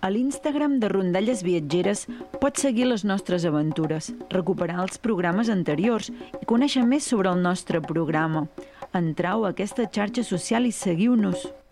A l'Instagram de Rondalles Viatgeres pots seguir les nostres aventures, recuperar els programes anteriors i conèixer més sobre el nostre programa. Entrau a aquesta xarxa social i seguiu-nos.